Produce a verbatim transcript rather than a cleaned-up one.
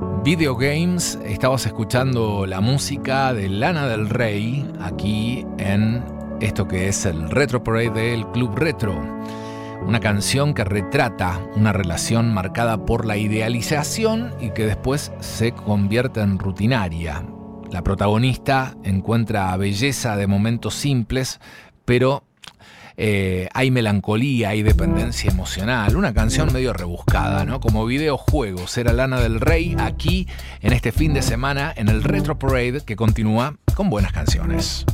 Video Games, estabas escuchando la música de Lana del Rey aquí en esto que es el Retro Parade del Club Retro. Una canción que retrata una relación marcada por la idealización y que después se convierte en rutinaria. La protagonista encuentra belleza de momentos simples, pero Eh, hay melancolía, hay dependencia emocional, una canción medio rebuscada, ¿no? Como videojuegos, era Lana del Rey aquí en este fin de semana en el Retro Parade que continúa con buenas canciones.